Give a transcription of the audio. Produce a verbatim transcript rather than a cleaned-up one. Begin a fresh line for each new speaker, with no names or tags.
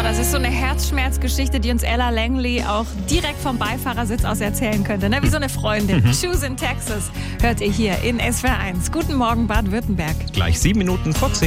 Das ist so eine Herzschmerzgeschichte, die uns Ella Langley auch direkt vom Beifahrersitz aus erzählen könnte. Ne? Wie so eine Freundin. Mhm. Choose in Texas hört ihr hier in S W R eins. Guten Morgen, Baden-Württemberg.
Gleich sieben Minuten vor zehn.